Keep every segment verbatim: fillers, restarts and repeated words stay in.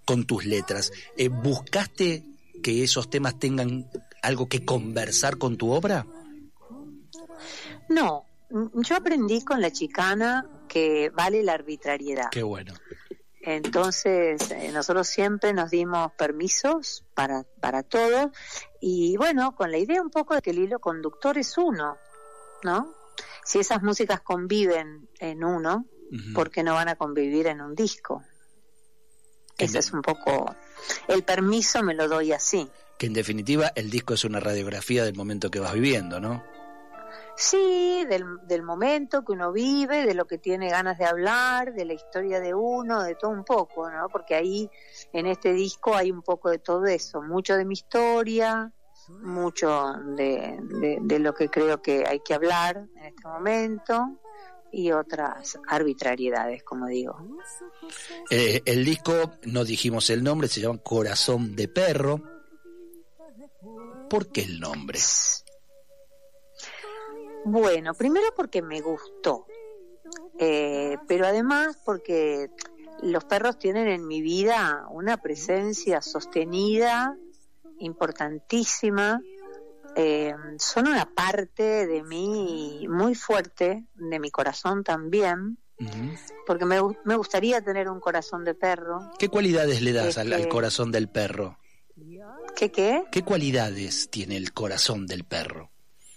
con tus letras. Eh, ¿Buscaste que esos temas tengan algo que conversar con tu obra? No, yo aprendí con La Chicana que vale la arbitrariedad. Qué bueno. Entonces, eh, nosotros siempre nos dimos permisos para, para todo, y bueno, con la idea un poco de que el hilo conductor es uno, ¿no? Si esas músicas conviven en uno, uh-huh. ¿por qué no van a convivir en un disco? Ese es un poco... El permiso me lo doy así. Que en definitiva el disco es una radiografía del momento que vas viviendo, ¿no? Sí, del, del momento que uno vive, de lo que tiene ganas de hablar, de la historia de uno, de todo un poco, ¿no? Porque ahí, en este disco, hay un poco de todo eso, mucho de mi historia, mucho de, de, de lo que creo que hay que hablar en este momento, y otras arbitrariedades, como digo. Eh, el disco, no dijimos el nombre, se llama Corazón de Perro. ¿Por qué el nombre? Bueno, primero porque me gustó, eh, pero además porque los perros tienen en mi vida una presencia sostenida, importantísima, eh, son una parte de mí muy fuerte, de mi corazón también, uh-huh. porque me, me gustaría tener un corazón de perro. ¿Qué cualidades le das este, al, al corazón del perro? ¿Qué qué? ¿Qué cualidades tiene el corazón del perro?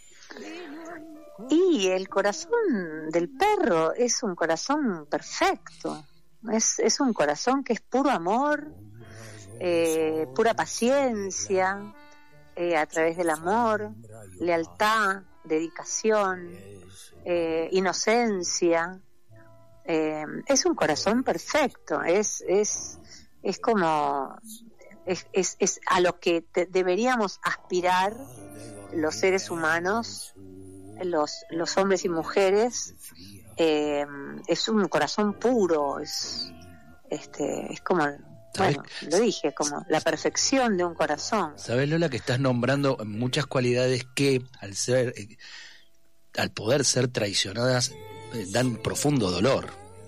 Y el corazón del perro es un corazón perfecto, es, es un corazón que es puro amor, eh, pura paciencia, eh, a través del amor, lealtad, dedicación, eh, inocencia, eh, es un corazón perfecto, es, es, es como, es, es, es a lo que te, deberíamos aspirar los seres humanos, los los hombres y mujeres, eh, es un corazón puro, es este es como, bueno, lo dije, como la perfección de un corazón. ¿Sabes, Lola, que estás nombrando muchas cualidades que al ser eh, al poder ser traicionadas eh, dan profundo dolor?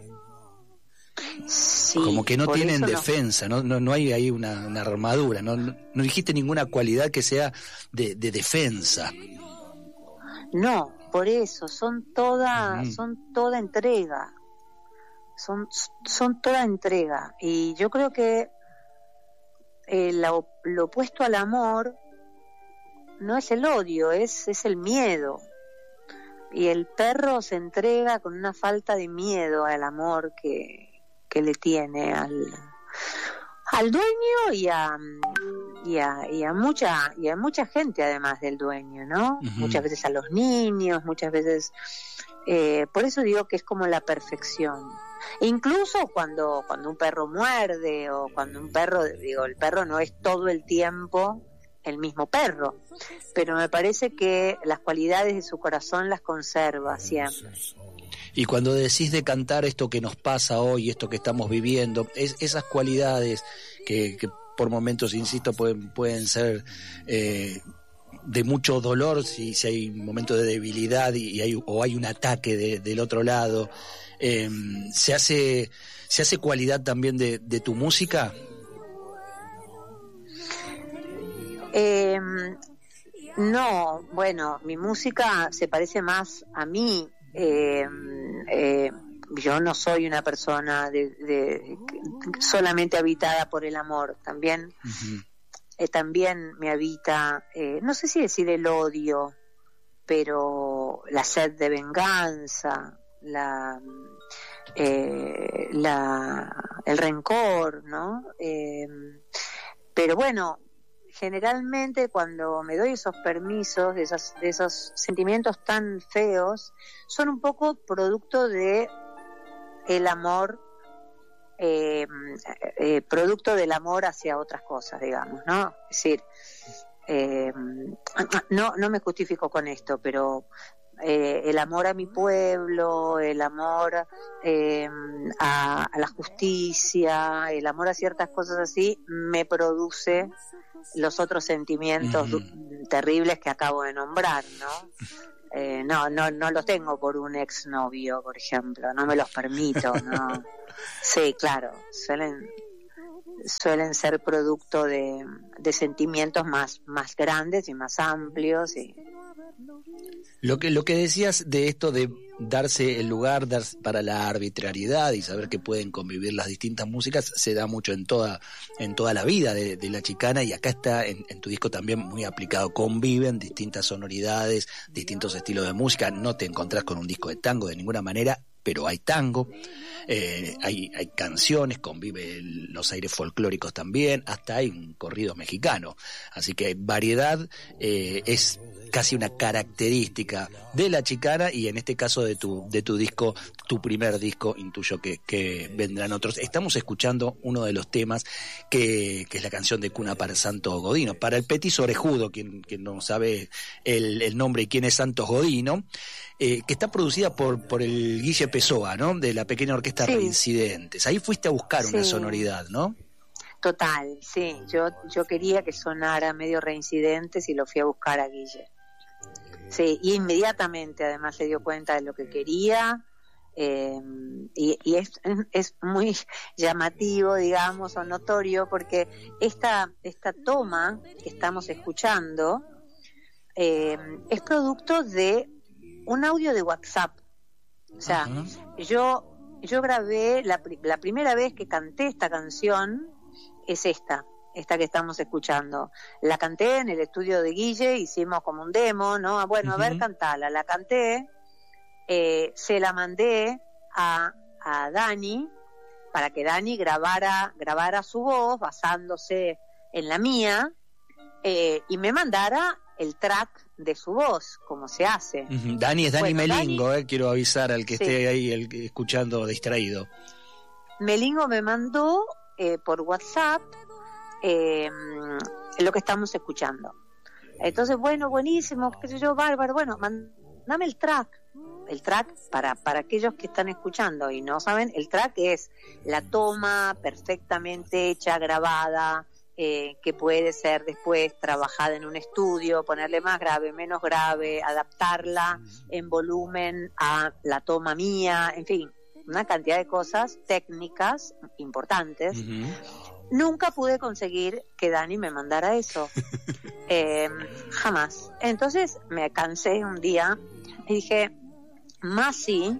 Sí, como que no tienen defensa, no. no no no hay ahí una, una armadura, no, no no dijiste ninguna cualidad que sea de, de defensa. No, por eso, son toda, uh-huh. son toda entrega, son, son toda entrega, y yo creo que eh, lo, lo opuesto al amor no es el odio, es, es el miedo, y el perro se entrega con una falta de miedo al amor que, que le tiene al, al dueño y a... Y a, y a mucha y a mucha gente además del dueño, ¿no? Uh-huh. Muchas veces a los niños, muchas veces eh, por eso digo que es como la perfección. E incluso cuando cuando un perro muerde, o cuando un perro, digo, el perro no es todo el tiempo el mismo perro, pero me parece que las cualidades de su corazón las conserva siempre. Y cuando decís de cantar esto que nos pasa hoy, esto que estamos viviendo, es, esas cualidades que, que por momentos, insisto, pueden, pueden ser eh, de mucho dolor, si, si hay un momento de debilidad y, y hay, o hay un ataque de, del otro lado, eh, ¿se hace se hace cualidad también de, de tu música? Eh, no, bueno, mi música se parece más a mí. Eh, eh, yo no soy una persona de, de, solamente habitada por el amor, también uh-huh. eh, también me habita, eh, no sé si decir el odio, pero la sed de venganza, la, eh, la el rencor, ¿no? Eh, pero bueno, generalmente cuando me doy esos permisos, de esos, de esos sentimientos tan feos, son un poco producto de el amor, eh, eh, producto del amor hacia otras cosas, digamos, ¿no? Es decir, eh, no, no me justifico con esto, pero eh, el amor a mi pueblo, el amor eh, a, a la justicia, el amor a ciertas cosas así, me produce los otros sentimientos uh-huh. terribles que acabo de nombrar, ¿no? Eh, no, no, no los tengo por un exnovio, por ejemplo, no me los permito, no. Sí, claro, suelen, suelen ser producto de, de sentimientos más, más grandes y más amplios. Y... Lo que, lo que decías de esto de darse el lugar dar, para la arbitrariedad y saber que pueden convivir las distintas músicas se da mucho en toda, en toda la vida de, de la chicana, y acá está en, en tu disco también muy aplicado. Conviven distintas sonoridades, distintos estilos de música. No te encontrás con un disco de tango de ninguna manera, pero hay tango, eh, hay, hay canciones, convive el, los aires folclóricos también, hasta hay un corrido mexicano. Así que variedad eh, es casi una característica de la chicana, y en este caso de tu de tu disco, tu primer disco, intuyo que, que vendrán otros. Estamos escuchando uno de los temas que, que es la canción de cuna para Santos Godino. Para el petiso orejudo, quien, quien no sabe el, el nombre y quién es Santos Godino, eh, que está producida por, por el Guille Pessoa, ¿no? De la pequeña orquesta sí. Reincidentes. Ahí fuiste a buscar sí. una sonoridad, ¿no? Total, sí. Yo, yo quería que sonara medio Reincidentes y lo fui a buscar a Guille. Sí, y inmediatamente además se dio cuenta de lo que quería, eh, y, y es, es muy llamativo, digamos, o notorio, porque esta, esta toma que estamos escuchando eh, es producto de un audio de WhatsApp. O sea, uh-huh. yo, yo grabé, la, la primera vez que canté esta canción es esta. Esta que estamos escuchando. La canté en el estudio de Guille, hicimos como un demo, ¿no? Bueno, uh-huh. a ver, cantala. La canté, eh, se la mandé a, a Dani para que Dani grabara, grabara su voz basándose en la mía, eh, y me mandara el track de su voz, como se hace. Uh-huh. Dani es Dani bueno, Melingo, Dani, eh, quiero avisar al que sí. esté ahí el, escuchando distraído. Melingo me mandó eh, por WhatsApp Eh, lo que estamos escuchando. Entonces, bueno, buenísimo, qué sé yo, bárbaro, bueno, mandame el track. El track, para, para aquellos que están escuchando y no saben, el track es la toma perfectamente hecha, grabada, eh, que puede ser después trabajada en un estudio, ponerle más grave, menos grave, adaptarla en volumen a la toma mía, en fin, una cantidad de cosas técnicas importantes. Uh-huh. Nunca pude conseguir que Dani me mandara eso. eh, jamás. Entonces me cansé un día y dije, más sí,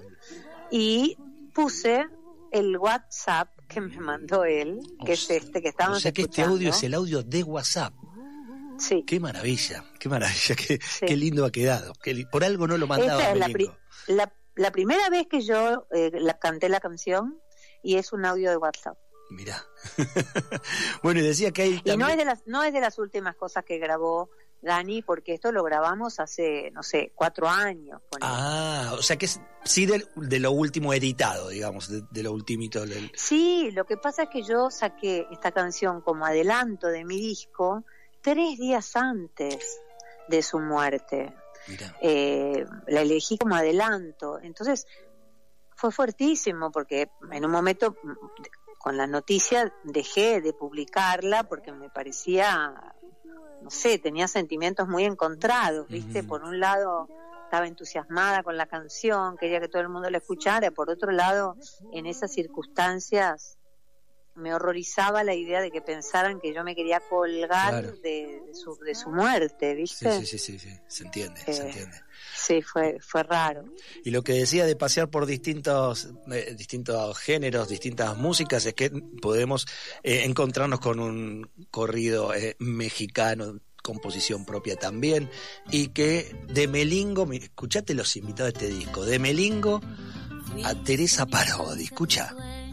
y puse el WhatsApp que me mandó él, que o sea, es este que estamos escuchando. O sea que este audio es el audio de WhatsApp. Sí. Qué maravilla, qué maravilla, qué, sí. qué lindo ha quedado. Qué, por algo no lo mandaba. Esta es la, pri- la, la primera vez que yo eh, la, canté la canción, y es un audio de WhatsApp. Mirá. Bueno, y decía que hay también... Y no es de las, no es de las últimas cosas que grabó Dani, porque esto lo grabamos hace, no sé, cuatro años. Ah, o sea que es sí de, de lo último editado, digamos, de, de lo ultimito. Del... Sí, lo que pasa es que yo saqué esta canción como adelanto de mi disco tres días antes de su muerte. Mirá. Eh, la elegí como adelanto. Entonces fue fuertísimo, porque en un momento... con la noticia dejé de publicarla porque me parecía, no sé, tenía sentimientos muy encontrados, ¿viste? Uh-huh. Por un lado estaba entusiasmada con la canción, quería que todo el mundo la escuchara, por otro lado, en esas circunstancias me horrorizaba la idea de que pensaran que yo me quería colgar claro. de, de, su, de su muerte, ¿viste? Sí, sí, sí, sí, sí. Se entiende, eh, se entiende. Sí, fue fue raro. Y lo que decía de pasear por distintos eh, distintos géneros, distintas músicas, es que podemos eh, encontrarnos con un corrido eh, mexicano, composición propia también, y que de Melingo, escuchate los invitados de este disco, de Melingo a Teresa Parodi, escucha.